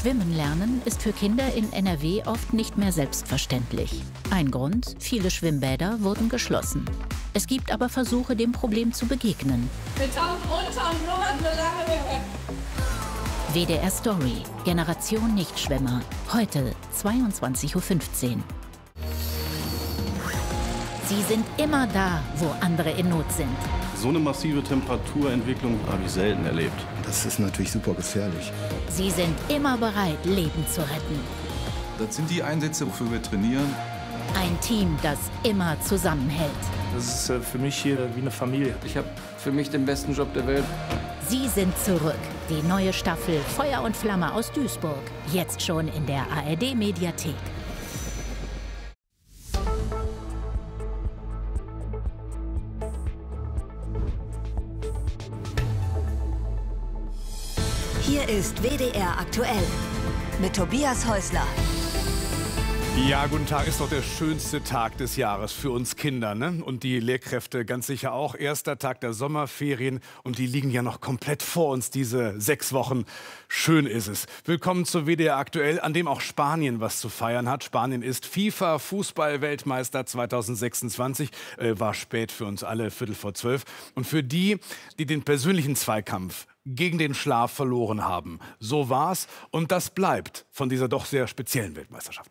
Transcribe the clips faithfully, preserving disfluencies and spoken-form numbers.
Schwimmen lernen ist für Kinder in N R W oft nicht mehr selbstverständlich. Ein Grund: viele Schwimmbäder wurden geschlossen. Es gibt aber Versuche, dem Problem zu begegnen. Wir tauchen runter und blubbern so lange wir können. W D R Story, Generation Nichtschwimmer. Heute zweiundzwanzig Uhr fünfzehn. Sie sind immer da, wo andere in Not sind. So eine massive Temperaturentwicklung habe ich selten erlebt. Das ist natürlich super gefährlich. Sie sind immer bereit, Leben zu retten. Das sind die Einsätze, wofür wir trainieren. Ein Team, das immer zusammenhält. Das ist äh, für mich hier wie eine Familie. Ich habe für mich den besten Job der Welt. Sie sind zurück. Die neue Staffel Feuer und Flamme aus Duisburg. Jetzt schon in der A R D-Mediathek. Hier ist W D R aktuell mit Tobias Häusler. Ja, guten Tag. Ist doch der schönste Tag des Jahres für uns Kinder, ne? Und die Lehrkräfte ganz sicher auch. Erster Tag der Sommerferien und die liegen ja noch komplett vor uns, diese sechs Wochen. Schön ist es. Willkommen zu W D R aktuell, an dem auch Spanien was zu feiern hat. Spanien ist FIFA-Fußball-Weltmeister zweitausendsechsundzwanzig. Äh, war spät für uns alle, Viertel vor zwölf. Und für die, die den persönlichen Zweikampf gegen den Schlaf verloren haben. So war's und das bleibt von dieser doch sehr speziellen Weltmeisterschaft.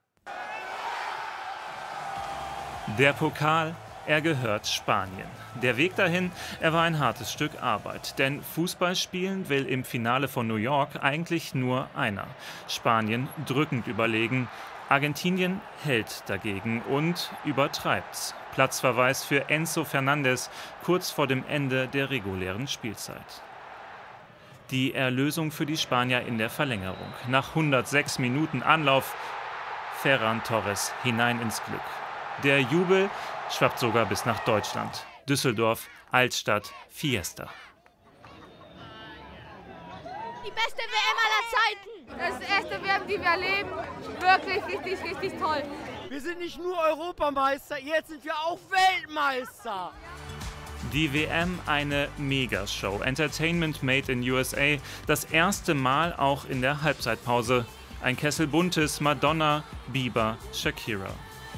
Der Pokal, er gehört Spanien. Der Weg dahin, er war ein hartes Stück Arbeit. Denn Fußball spielen will im Finale von New York eigentlich nur einer. Spanien drückend überlegen. Argentinien hält dagegen und übertreibt's. Platzverweis für Enzo Fernandez kurz vor dem Ende der regulären Spielzeit. Die Erlösung für die Spanier in der Verlängerung. Nach hundertsechs Minuten Anlauf, Ferran Torres hinein ins Glück. Der Jubel schwappt sogar bis nach Deutschland. Düsseldorf, Altstadt, Fiesta. Die beste W M aller Zeiten. Das ist die erste W M, die wir erleben. Wirklich richtig, richtig toll. Wir sind nicht nur Europameister, jetzt sind wir auch Weltmeister. Die W M eine Megashow. Entertainment made in U S A. Das erste Mal auch in der Halbzeitpause. Ein Kessel buntes, Madonna, Bieber, Shakira.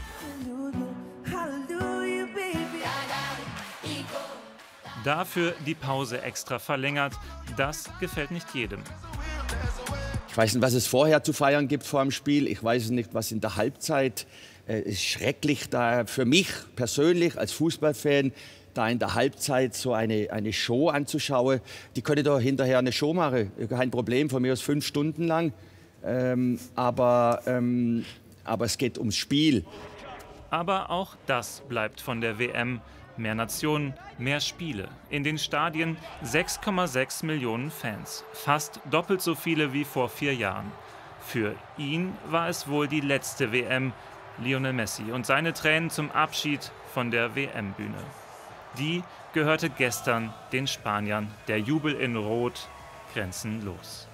Dafür die Pause extra verlängert. Das gefällt nicht jedem. Ich weiß nicht, was es vorher zu feiern gibt vor dem Spiel. Ich weiß nicht, was in der Halbzeit äh, ist schrecklich da für mich persönlich als Fußballfan, da in der Halbzeit so eine, eine Show anzuschauen. Die könnte doch hinterher eine Show machen, kein Problem, von mir aus fünf Stunden lang. Ähm, aber, ähm, aber es geht ums Spiel. Aber auch das bleibt von der W M. Mehr Nationen, mehr Spiele. In den Stadien sechs Komma sechs Millionen Fans. Fast doppelt so viele wie vor vier Jahren. Für ihn war es wohl die letzte W M. Lionel Messi und seine Tränen zum Abschied von der W M-Bühne. Die gehörte gestern den Spaniern. Der Jubel in Rot, grenzenlos.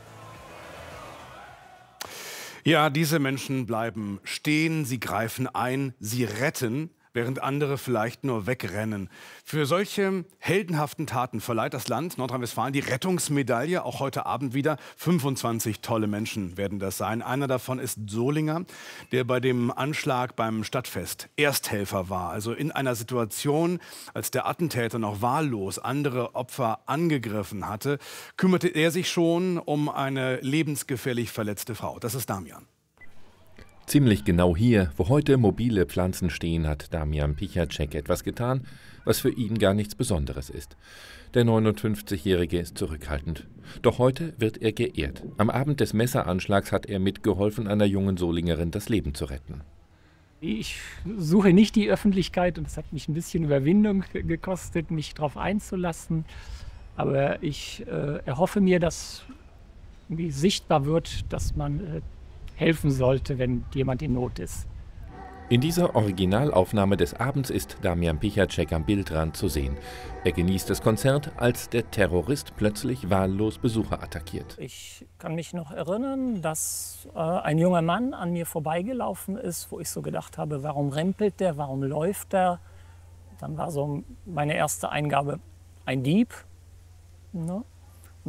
Ja, diese Menschen bleiben stehen, sie greifen ein, sie retten, während andere vielleicht nur wegrennen. Für solche heldenhaften Taten verleiht das Land Nordrhein-Westfalen die Rettungsmedaille, auch heute Abend wieder. fünfundzwanzig tolle Menschen werden das sein. Einer davon ist Solinger, der bei dem Anschlag beim Stadtfest Ersthelfer war. Also in einer Situation, als der Attentäter noch wahllos andere Opfer angegriffen hatte, kümmerte er sich schon um eine lebensgefährlich verletzte Frau. Das ist Damian. Ziemlich genau hier, wo heute mobile Pflanzen stehen, hat Damian Pichacek etwas getan, was für ihn gar nichts Besonderes ist. Der neunundfünfzigjährige ist zurückhaltend. Doch heute wird er geehrt. Am Abend des Messeranschlags hat er mitgeholfen, einer jungen Solingerin das Leben zu retten. Ich suche nicht die Öffentlichkeit und es hat mich ein bisschen Überwindung gekostet, mich darauf einzulassen. Aber ich äh, erhoffe mir, dass irgendwie sichtbar wird, dass man äh, helfen sollte, wenn jemand in Not ist. In dieser Originalaufnahme des Abends ist Damian Pichacek am Bildrand zu sehen. Er genießt das Konzert, als der Terrorist plötzlich wahllos Besucher attackiert. Ich kann mich noch erinnern, dass äh, ein junger Mann an mir vorbeigelaufen ist, wo ich so gedacht habe, warum rempelt der, warum läuft der? Dann war so meine erste Eingabe, ein Dieb. Ne? Und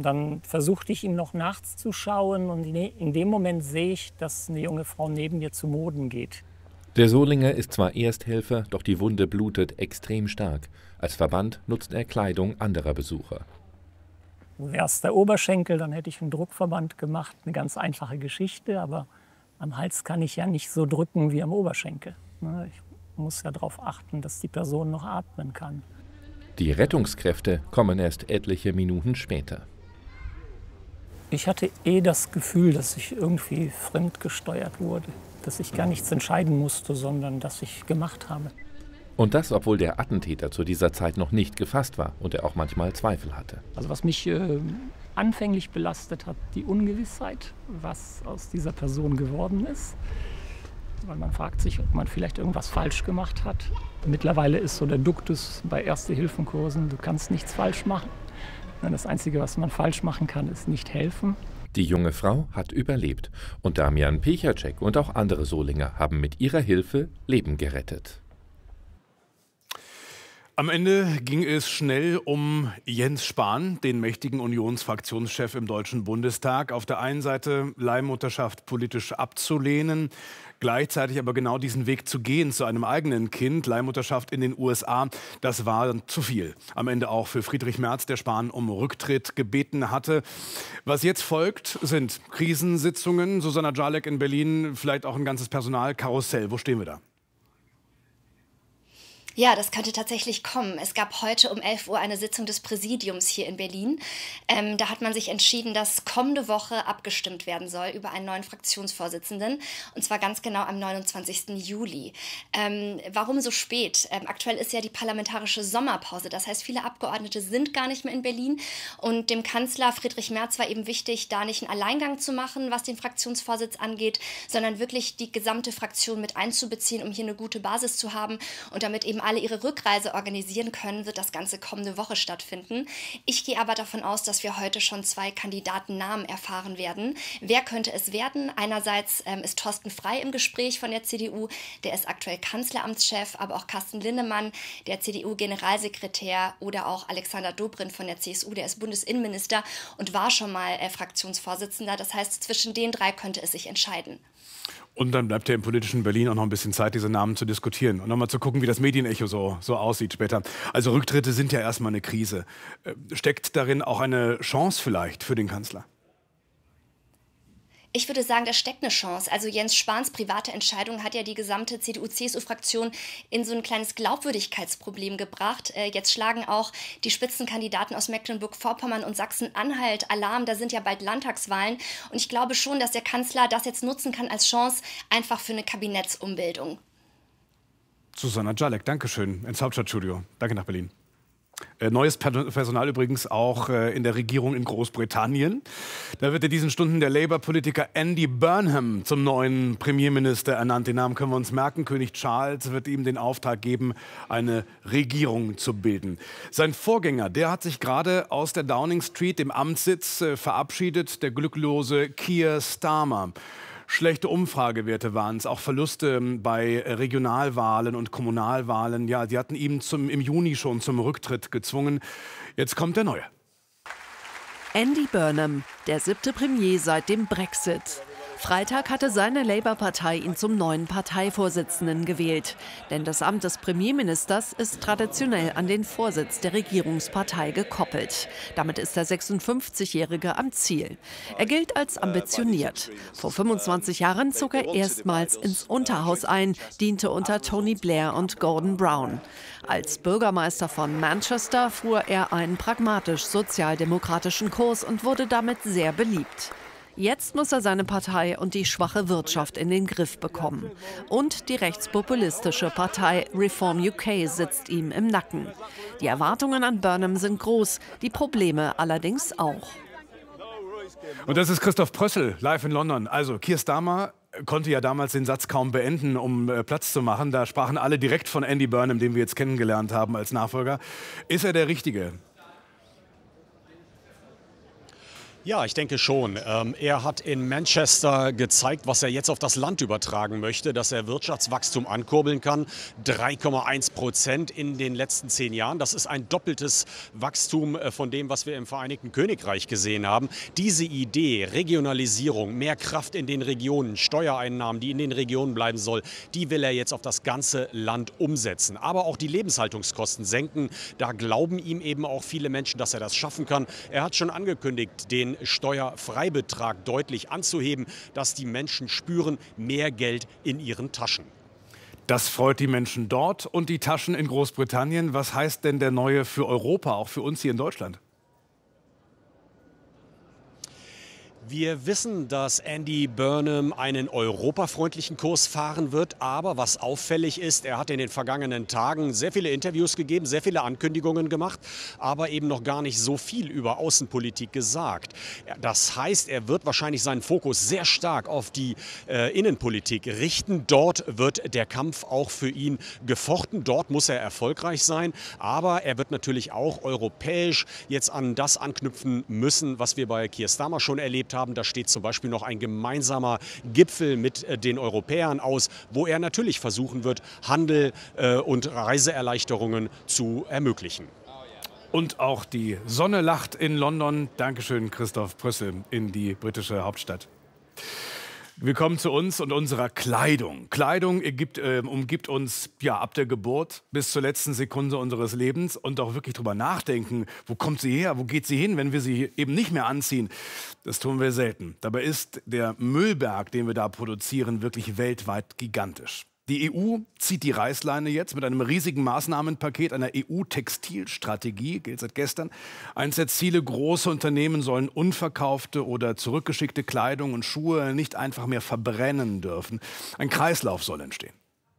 Dann versuchte ich ihm noch nachts zu schauen und in dem Moment sehe ich, dass eine junge Frau neben mir zu Boden geht. Der Solinger ist zwar Ersthelfer, doch die Wunde blutet extrem stark. Als Verband nutzt er Kleidung anderer Besucher. Wäre es der Oberschenkel, dann hätte ich einen Druckverband gemacht. Eine ganz einfache Geschichte, aber am Hals kann ich ja nicht so drücken wie am Oberschenkel. Ich muss ja darauf achten, dass die Person noch atmen kann. Die Rettungskräfte kommen erst etliche Minuten später. Ich hatte eh das Gefühl, dass ich irgendwie fremdgesteuert wurde. Dass ich gar nichts entscheiden musste, sondern dass ich gemacht habe. Und das, obwohl der Attentäter zu dieser Zeit noch nicht gefasst war und er auch manchmal Zweifel hatte. Also was mich äh, anfänglich belastet hat, die Ungewissheit, was aus dieser Person geworden ist. Weil man fragt sich, ob man vielleicht irgendwas falsch gemacht hat. Mittlerweile ist so der Duktus bei Erste-Hilfen-Kursen, du kannst nichts falsch machen. Das Einzige, was man falsch machen kann, ist nicht helfen. Die junge Frau hat überlebt und Damian Pichacek und auch andere Solinger haben mit ihrer Hilfe Leben gerettet. Am Ende ging es schnell um Jens Spahn, den mächtigen Unionsfraktionschef im Deutschen Bundestag. Auf der einen Seite Leihmutterschaft politisch abzulehnen, gleichzeitig aber genau diesen Weg zu gehen zu einem eigenen Kind, Leihmutterschaft in den U S A, das war zu viel. Am Ende auch für Friedrich Merz, der Spahn um Rücktritt gebeten hatte. Was jetzt folgt, sind Krisensitzungen, Susanna Jalek in Berlin, vielleicht auch ein ganzes Personalkarussell. Wo stehen wir da? Ja, das könnte tatsächlich kommen. Es gab heute um elf Uhr eine Sitzung des Präsidiums hier in Berlin. Ähm, da hat man sich entschieden, dass kommende Woche abgestimmt werden soll über einen neuen Fraktionsvorsitzenden. Und zwar ganz genau am neunundzwanzigsten Juli. Ähm, warum so spät? Ähm, aktuell ist ja die parlamentarische Sommerpause. Das heißt, viele Abgeordnete sind gar nicht mehr in Berlin. Und dem Kanzler Friedrich Merz war eben wichtig, da nicht einen Alleingang zu machen, was den Fraktionsvorsitz angeht, sondern wirklich die gesamte Fraktion mit einzubeziehen, um hier eine gute Basis zu haben und damit eben alle ihre Rückreise organisieren können, wird das Ganze kommende Woche stattfinden. Ich gehe aber davon aus, dass wir heute schon zwei Kandidatennamen erfahren werden. Wer könnte es werden? Einerseits ähm, ist Thorsten Frey im Gespräch von der C D U, der ist aktuell Kanzleramtschef, aber auch Carsten Linnemann, der C D U-Generalsekretär, oder auch Alexander Dobrindt von der C S U, der ist Bundesinnenminister und war schon mal äh, Fraktionsvorsitzender. Das heißt, zwischen den drei könnte es sich entscheiden. Und dann bleibt ja im politischen Berlin auch noch ein bisschen Zeit, diese Namen zu diskutieren und nochmal zu gucken, wie das Medienecho so, so aussieht später. Also Rücktritte sind ja erstmal eine Krise. Steckt darin auch eine Chance vielleicht für den Kanzler? Ich würde sagen, da steckt eine Chance. Also Jens Spahns private Entscheidung hat ja die gesamte C D U-C S U-Fraktion in so ein kleines Glaubwürdigkeitsproblem gebracht. Äh, jetzt schlagen auch die Spitzenkandidaten aus Mecklenburg-Vorpommern und Sachsen-Anhalt Alarm. Da sind ja bald Landtagswahlen. Und ich glaube schon, dass der Kanzler das jetzt nutzen kann als Chance, einfach für eine Kabinettsumbildung. Susanna Jalek, Dankeschön ins Hauptstadtstudio. Danke nach Berlin. Neues Personal übrigens auch in der Regierung in Großbritannien. Da wird in diesen Stunden der Labour-Politiker Andy Burnham zum neuen Premierminister ernannt. Den Namen können wir uns merken. König Charles wird ihm den Auftrag geben, eine Regierung zu bilden. Sein Vorgänger, der hat sich gerade aus der Downing Street, dem Amtssitz, verabschiedet, der glücklose Keir Starmer. Schlechte Umfragewerte waren es, auch Verluste bei Regionalwahlen und Kommunalwahlen. Ja, die hatten ihn zum, im Juni schon zum Rücktritt gezwungen. Jetzt kommt der Neue. Andy Burnham, der siebte Premier seit dem Brexit. Freitag hatte seine Labour-Partei ihn zum neuen Parteivorsitzenden gewählt. Denn das Amt des Premierministers ist traditionell an den Vorsitz der Regierungspartei gekoppelt. Damit ist der sechsundfünfzigjährige am Ziel. Er gilt als ambitioniert. Vor fünfundzwanzig Jahren zog er erstmals ins Unterhaus ein, diente unter Tony Blair und Gordon Brown. Als Bürgermeister von Manchester fuhr er einen pragmatisch-sozialdemokratischen Kurs und wurde damit sehr beliebt. Jetzt muss er seine Partei und die schwache Wirtschaft in den Griff bekommen. Und die rechtspopulistische Partei Reform U K sitzt ihm im Nacken. Die Erwartungen an Burnham sind groß, die Probleme allerdings auch. Und das ist Christoph Prössel, live in London. Also Keir Starmer konnte ja damals den Satz kaum beenden, um äh, Platz zu machen. Da sprachen alle direkt von Andy Burnham, den wir jetzt kennengelernt haben als Nachfolger. Ist er der Richtige? Ja, ich denke schon. Ähm, er hat in Manchester gezeigt, was er jetzt auf das Land übertragen möchte, dass er Wirtschaftswachstum ankurbeln kann. drei Komma eins Prozent in den letzten zehn Jahren. Das ist ein doppeltes Wachstum von dem, was wir im Vereinigten Königreich gesehen haben. Diese Idee, Regionalisierung, mehr Kraft in den Regionen, Steuereinnahmen, die in den Regionen bleiben soll, die will er jetzt auf das ganze Land umsetzen. Aber auch die Lebenshaltungskosten senken. Da glauben ihm eben auch viele Menschen, dass er das schaffen kann. Er hat schon angekündigt, den Steuerfreibetrag deutlich anzuheben, dass die Menschen spüren, mehr Geld in ihren Taschen. Das freut die Menschen dort und die Taschen in Großbritannien. Was heißt denn der neue für Europa, auch für uns hier in Deutschland? Wir wissen, dass Andy Burnham einen europafreundlichen Kurs fahren wird. Aber was auffällig ist, er hat in den vergangenen Tagen sehr viele Interviews gegeben, sehr viele Ankündigungen gemacht, aber eben noch gar nicht so viel über Außenpolitik gesagt. Das heißt, er wird wahrscheinlich seinen Fokus sehr stark auf die äh, Innenpolitik richten. Dort wird der Kampf auch für ihn gefochten. Dort muss er erfolgreich sein. Aber er wird natürlich auch europäisch jetzt an das anknüpfen müssen, was wir bei Keir Starmer schon erlebt haben. Da steht zum Beispiel noch ein gemeinsamer Gipfel mit den Europäern aus, wo er natürlich versuchen wird, Handel äh, und Reiseerleichterungen zu ermöglichen. Und auch die Sonne lacht in London. Dankeschön, Christoph Brüssel, in die britische Hauptstadt. Willkommen zu uns und unserer Kleidung. Kleidung gibt, äh, umgibt uns ja, ab der Geburt bis zur letzten Sekunde unseres Lebens und auch wirklich drüber nachdenken, wo kommt sie her, wo geht sie hin, wenn wir sie eben nicht mehr anziehen. Das tun wir selten. Dabei ist der Müllberg, den wir da produzieren, wirklich weltweit gigantisch. Die E U zieht die Reißleine jetzt mit einem riesigen Maßnahmenpaket einer E U-Textilstrategie, gilt seit gestern. Eins der Ziele: große Unternehmen sollen unverkaufte oder zurückgeschickte Kleidung und Schuhe nicht einfach mehr verbrennen dürfen. Ein Kreislauf soll entstehen.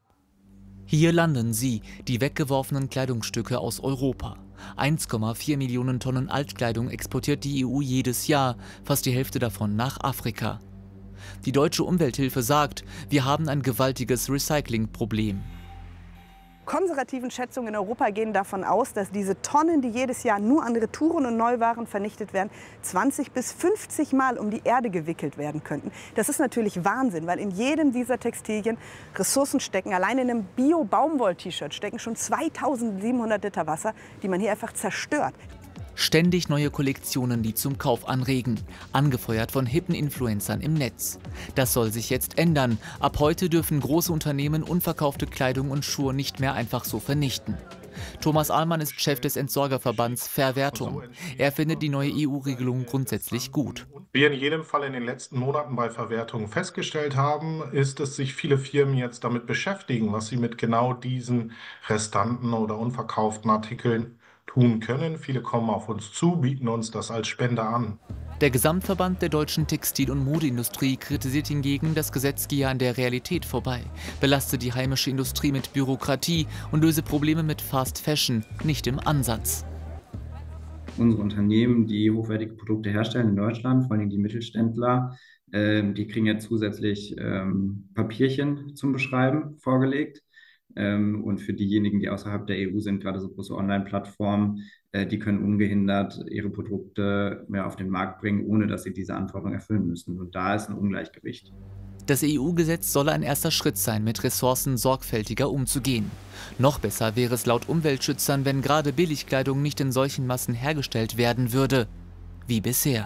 Hier landen sie, die weggeworfenen Kleidungsstücke aus Europa. eins Komma vier Millionen Tonnen Altkleidung exportiert die E U jedes Jahr, fast die Hälfte davon nach Afrika. Die Deutsche Umwelthilfe sagt, wir haben ein gewaltiges Recyclingproblem. Konservativen Schätzungen in Europa gehen davon aus, dass diese Tonnen, die jedes Jahr nur an Retouren und Neuwaren vernichtet werden, zwanzig bis fünfzig Mal um die Erde gewickelt werden könnten. Das ist natürlich Wahnsinn, weil in jedem dieser Textilien Ressourcen stecken. Allein in einem Bio-Baumwoll-T-Shirt stecken schon zweitausendsiebenhundert Liter Wasser, die man hier einfach zerstört. Ständig neue Kollektionen, die zum Kauf anregen, angefeuert von hippen Influencern im Netz. Das soll sich jetzt ändern. Ab heute dürfen große Unternehmen unverkaufte Kleidung und Schuhe nicht mehr einfach so vernichten. Thomas Ahlmann ist Chef des Entsorgerverbands Verwertung. Er findet die neue E U-Regelung grundsätzlich gut. Wir in jedem Fall in den letzten Monaten bei Verwertung festgestellt haben, ist, dass sich viele Firmen jetzt damit beschäftigen, was sie mit genau diesen Restanten oder unverkauften Artikeln tun können. Viele kommen auf uns zu, bieten uns das als Spende an. Der Gesamtverband der deutschen Textil- und Modeindustrie kritisiert hingegen, das Gesetz gehe an der Realität vorbei, belaste die heimische Industrie mit Bürokratie und löse Probleme mit Fast Fashion nicht im Ansatz. Unsere Unternehmen, die hochwertige Produkte herstellen in Deutschland, vor allem die Mittelständler, äh, die kriegen ja zusätzlich ähm, Papierchen zum Beschreiben vorgelegt. Und für diejenigen, die außerhalb der E U sind, gerade so große Online-Plattformen, die können ungehindert ihre Produkte mehr auf den Markt bringen, ohne dass sie diese Anforderungen erfüllen müssen. Und da ist ein Ungleichgewicht. Das E U-Gesetz solle ein erster Schritt sein, mit Ressourcen sorgfältiger umzugehen. Noch besser wäre es laut Umweltschützern, wenn gerade Billigkleidung nicht in solchen Massen hergestellt werden würde, wie bisher.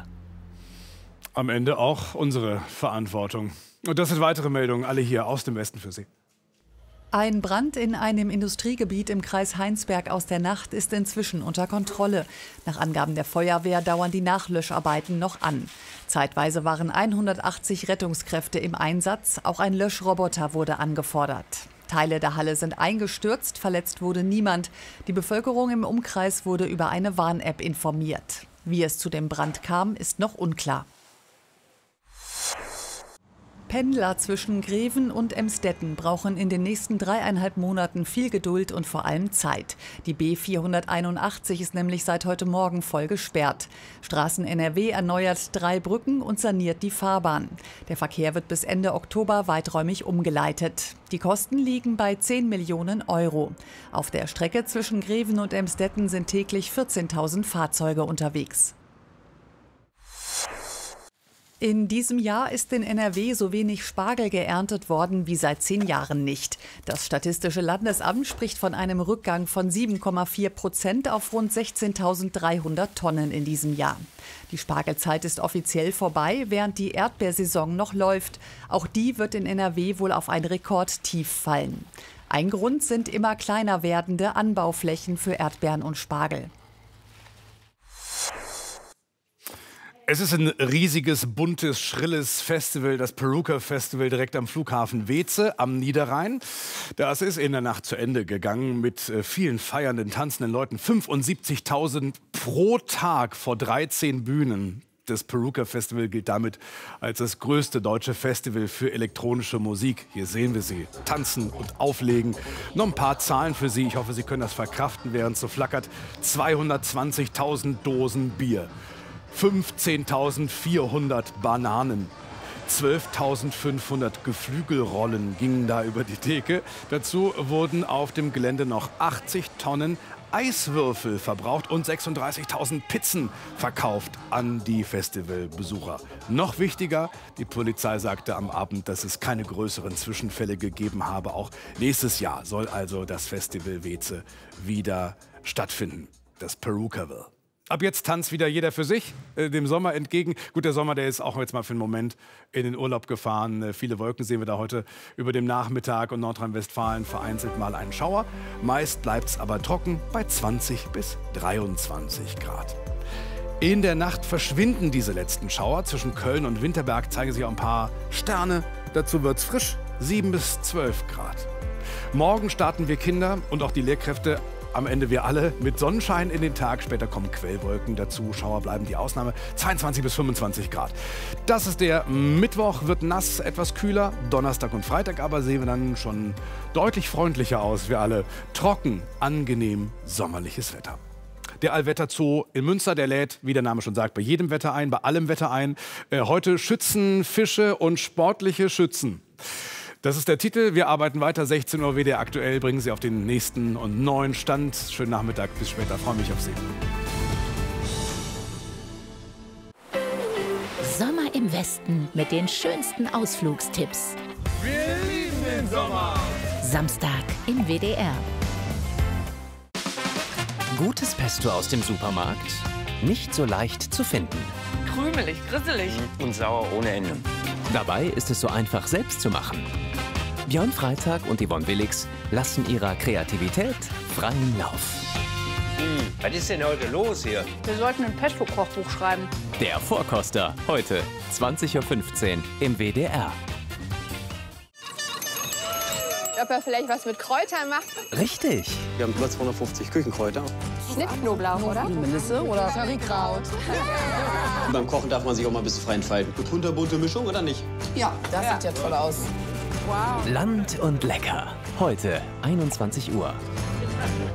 Am Ende auch unsere Verantwortung. Und das sind weitere Meldungen, alle hier aus dem Westen für Sie. Ein Brand in einem Industriegebiet im Kreis Heinsberg aus der Nacht ist inzwischen unter Kontrolle. Nach Angaben der Feuerwehr dauern die Nachlöscharbeiten noch an. Zeitweise waren hundertachtzig Rettungskräfte im Einsatz. Auch ein Löschroboter wurde angefordert. Teile der Halle sind eingestürzt, verletzt wurde niemand. Die Bevölkerung im Umkreis wurde über eine Warn-App informiert. Wie es zu dem Brand kam, ist noch unklar. Pendler zwischen Greven und Emstetten brauchen in den nächsten dreieinhalb Monaten viel Geduld und vor allem Zeit. Die B vierhunderteinundachtzig ist nämlich seit heute Morgen voll gesperrt. Straßen N R W erneuert drei Brücken und saniert die Fahrbahn. Der Verkehr wird bis Ende Oktober weiträumig umgeleitet. Die Kosten liegen bei zehn Millionen Euro. Auf der Strecke zwischen Greven und Emstetten sind täglich vierzehntausend Fahrzeuge unterwegs. In diesem Jahr ist in N R W so wenig Spargel geerntet worden wie seit zehn Jahren nicht. Das Statistische Landesamt spricht von einem Rückgang von sieben Komma vier Prozent auf rund sechzehntausenddreihundert Tonnen in diesem Jahr. Die Spargelzeit ist offiziell vorbei, während die Erdbeersaison noch läuft. Auch die wird in N R W wohl auf ein Rekordtief fallen. Ein Grund sind immer kleiner werdende Anbauflächen für Erdbeeren und Spargel. Es ist ein riesiges, buntes, schrilles Festival, das Peruka Festival direkt am Flughafen Weeze am Niederrhein. Das ist in der Nacht zu Ende gegangen mit vielen feiernden, tanzenden Leuten. fünfundsiebzigtausend pro Tag vor dreizehn Bühnen. Das Peruka Festival gilt damit als das größte deutsche Festival für elektronische Musik. Hier sehen wir sie tanzen und auflegen. Noch ein paar Zahlen für Sie. Ich hoffe, Sie können das verkraften, während es so flackert. zweihundertzwanzigtausend Dosen Bier. fünfzehntausendvierhundert Bananen, zwölftausendfünfhundert Geflügelrollen gingen da über die Theke. Dazu wurden auf dem Gelände noch achtzig Tonnen Eiswürfel verbraucht und sechsunddreißigtausend Pizzen verkauft an die Festivalbesucher. Noch wichtiger, die Polizei sagte am Abend, dass es keine größeren Zwischenfälle gegeben habe. Auch nächstes Jahr soll also das Festival Weeze wieder stattfinden, das Perukaville. Ab jetzt tanzt wieder jeder für sich, äh, dem Sommer entgegen. Gut, der Sommer, der ist auch jetzt mal für einen Moment in den Urlaub gefahren. Äh, viele Wolken sehen wir da heute über dem Nachmittag und Nordrhein-Westfalen vereinzelt mal einen Schauer. Meist bleibt es aber trocken bei zwanzig bis dreiundzwanzig Grad. In der Nacht verschwinden diese letzten Schauer. Zwischen Köln und Winterberg zeigen sich auch ein paar Sterne. Dazu wird es frisch, sieben bis zwölf Grad. Morgen starten wir Kinder und auch die Lehrkräfte, am Ende wir alle, mit Sonnenschein in den Tag. Später kommen Quellwolken dazu. Schauer bleiben die Ausnahme. zweiundzwanzig bis fünfundzwanzig Grad. Das ist der Mittwoch, wird nass, etwas kühler. Donnerstag und Freitag aber sehen wir dann schon deutlich freundlicher aus. Wir alle trocken, angenehm, sommerliches Wetter. Der Allwetterzoo in Münster, der lädt, wie der Name schon sagt, bei jedem Wetter ein, bei allem Wetter ein. Äh, heute Schützen, Fische und sportliche Schützen. Das ist der Titel. Wir arbeiten weiter. sechzehn Uhr W D R aktuell. Bringen Sie auf den nächsten und neuen Stand. Schönen Nachmittag. Bis später. Freue mich auf Sie. Sommer im Westen mit den schönsten Ausflugstipps. Wir lieben den Sommer. Samstag im W D R. Gutes Pesto aus dem Supermarkt? Nicht so leicht zu finden. Krümelig, grisselig. Und sauer ohne Ende. Dabei ist es so einfach, selbst zu machen. Björn Freitag und Yvonne Willix lassen ihrer Kreativität freien Lauf. Hm, was ist denn heute los hier? Wir sollten ein Pesto-Kochbuch schreiben. Der Vorkoster, heute zwanzig Uhr fünfzehn im W D R. Ob er vielleicht was mit Kräutern macht? Richtig. Wir haben über zweihundertfünfzig Küchenkräuter. Schnittknoblauch, oder? Melisse oder Currykraut. Beim Kochen darf man sich auch mal ein bisschen frei entfalten. Eine kunterbunte Mischung oder nicht? Ja, das ja. Sieht ja toll aus. Wow. Land und lecker. Heute einundzwanzig Uhr.